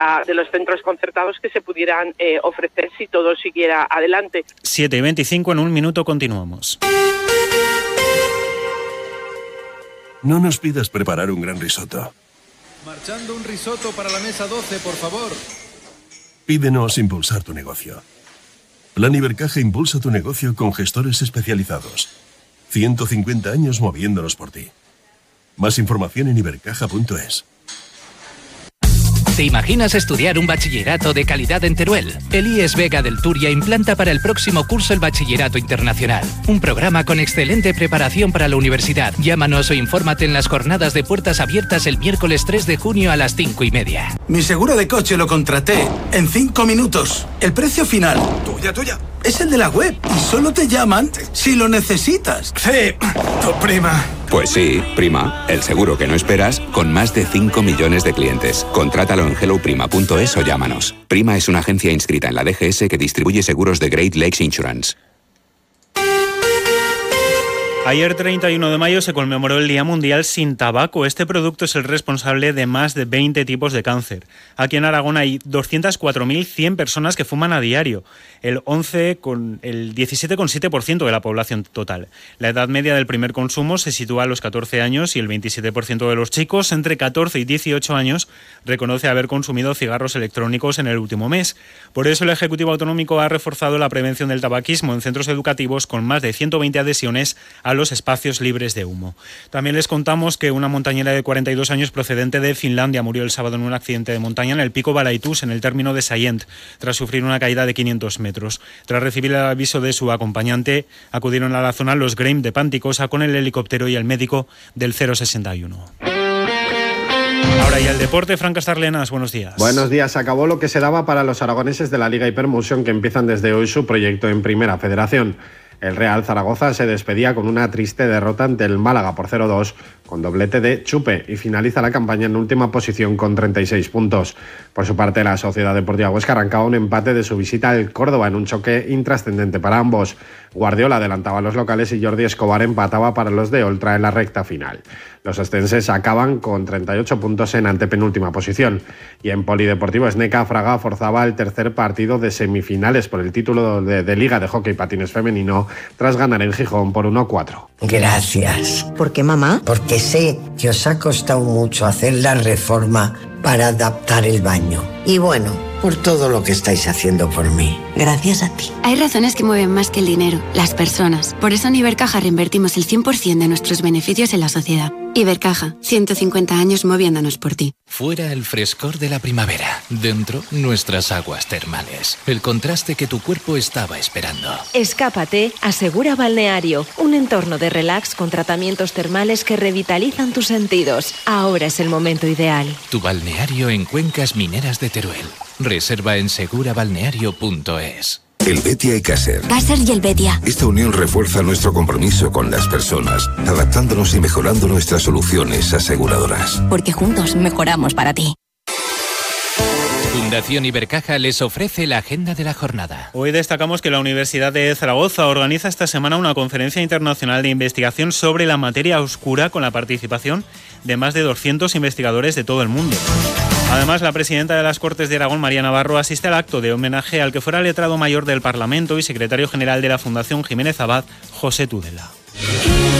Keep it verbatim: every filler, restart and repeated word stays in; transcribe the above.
a, de los centros concertados que se pudieran eh, ofrecer si todo siguiera adelante. siete y veinticinco, en un minuto continuamos. No nos pidas preparar un gran risotto. Marchando un risotto para la mesa doce, por favor. Pídenos impulsar tu negocio. Plan Ibercaja impulsa tu negocio con gestores especializados. ciento cincuenta años moviéndonos por ti. Más información en ibercaja punto es. ¿Te imaginas estudiar un bachillerato de calidad en Teruel? El I E S Vega del Turia implanta para el próximo curso el Bachillerato Internacional. Un programa con excelente preparación para la universidad. Llámanos o infórmate en las jornadas de puertas abiertas el miércoles tres de junio a las cinco y media. Mi seguro de coche lo contraté en cinco minutos. El precio final. Tuya, tuya. Es el de la web y solo te llaman si lo necesitas. Sí, tu prima. Pues sí, Prima, el seguro que no esperas, con más de cinco millones de clientes. Contrátalo en hello prima punto es o llámanos. Prima es una agencia inscrita en la D G S que distribuye seguros de Great Lakes Insurance. Ayer, treinta y uno de mayo, se conmemoró el Día Mundial sin Tabaco. Este producto es el responsable de más de veinte tipos de cáncer. Aquí en Aragón hay doscientas cuatro mil cien personas que fuman a diario, el, once con, el diecisiete coma siete por ciento de la población total. La edad media del primer consumo se sitúa a los catorce años y el veintisiete por ciento de los chicos entre catorce y dieciocho años reconoce haber consumido cigarros electrónicos en el último mes. Por eso el Ejecutivo Autonómico ha reforzado la prevención del tabaquismo en centros educativos con más de ciento veinte adhesiones a los espacios libres de humo. También les contamos que una montañera de cuarenta y dos años procedente de Finlandia murió el sábado en un accidente de montaña en el pico Balaitus, en el término de Sallent, tras sufrir una caída de quinientos metros. Tras recibir el aviso de su acompañante, acudieron a la zona los Grem de Panticosa con el helicóptero y el médico del cero sesenta y uno. Ahora y el deporte, Fran Castarlenas, buenos días. Buenos días. Acabó lo que se daba para los aragoneses de la Liga Hypermotion, que empiezan desde hoy su proyecto en Primera Federación. El Real Zaragoza se despedía con una triste derrota ante el Málaga por cero dos, con doblete de Chupe, y finaliza la campaña en última posición con treinta y seis puntos. Por su parte, la Sociedad Deportiva Huesca arrancaba un empate de su visita al Córdoba en un choque intrascendente para ambos. Guardiola adelantaba a los locales y Jordi Escobar empataba para los de Oltra en la recta final. Los estenses acaban con treinta y ocho puntos en antepenúltima posición. Y en Polideportivo Esneca, Fraga forzaba el tercer partido de semifinales por el título de, de Liga de Hockey Patines Femenino tras ganar en Gijón por uno a cuatro. Gracias. ¿Por qué, mamá? Porque sé que os ha costado mucho hacer la reforma para adaptar el baño. Y bueno, por todo lo que estáis haciendo por mí. Gracias a ti. Hay razones que mueven más que el dinero, las personas. Por eso en Ibercaja reinvertimos el cien por ciento de nuestros beneficios en la sociedad. Ibercaja, ciento cincuenta años moviéndonos por ti. Fuera el frescor de la primavera, dentro nuestras aguas termales. El contraste que tu cuerpo estaba esperando. Escápate a Segura Balneario, un entorno de relax con tratamientos termales que revitalizan tus sentidos. Ahora es el momento ideal. Tu balneario en Cuencas Mineras de Teruel. Reserva en segura balneario punto es. El Betia y Caser. Caser y el Betia. Esta unión refuerza nuestro compromiso con las personas, adaptándonos y mejorando nuestras soluciones aseguradoras. Porque juntos mejoramos para ti. Fundación Ibercaja les ofrece la agenda de la jornada. Hoy destacamos que la Universidad de Zaragoza organiza esta semana una conferencia internacional de investigación sobre la materia oscura con la participación de más de doscientos investigadores de todo el mundo. Además, la presidenta de las Cortes de Aragón, María Navarro, asiste al acto de homenaje al que fuera letrado mayor del Parlamento y secretario general de la Fundación Jiménez Abad, José Tudela.